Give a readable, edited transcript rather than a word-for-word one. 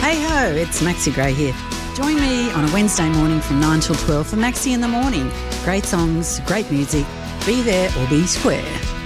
Hey ho, it's Maxi Gray here. Join me on a Wednesday morning from 9 till 12 for Maxi in the Morning. Great songs, great music. Be there or be square.